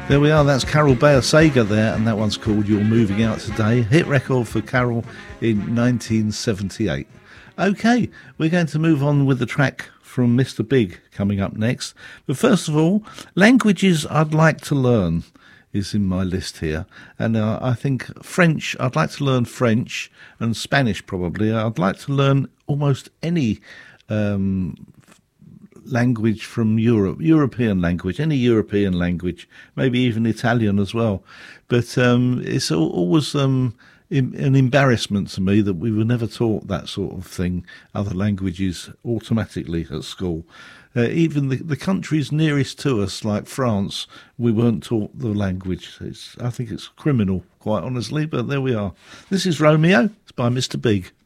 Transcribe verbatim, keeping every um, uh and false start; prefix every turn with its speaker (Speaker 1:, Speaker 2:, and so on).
Speaker 1: There we are, that's Carol Bayer Sager there, and that one's called You're Moving Out Today. Hit record for Carol in nineteen seventy-eight. OK, we're going to move on with the track from Mister Big coming up next. But first of all, languages I'd like to learn is in my list here. And uh, I think French, I'd like to learn French, and Spanish probably. I'd like to learn almost any um language from Europe, European language, any European language, maybe even Italian as well. But um, it's always um, an embarrassment to me that we were never taught that sort of thing, other languages, automatically at school. Uh, even the, the countries nearest to us, like France, we weren't taught the language. It's, I think it's criminal, quite honestly, but there we are. This is Romeo. It's by Mister Big.